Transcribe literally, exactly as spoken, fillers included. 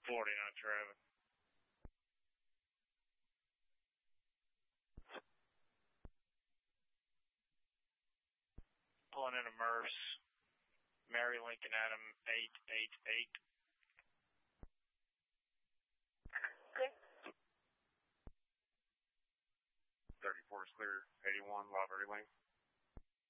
forty-nine traffic. Pulling in a Merce, Mary Lincoln Adam eight eight eight. Okay. thirty-four is clear, eighty-one, Library Lane.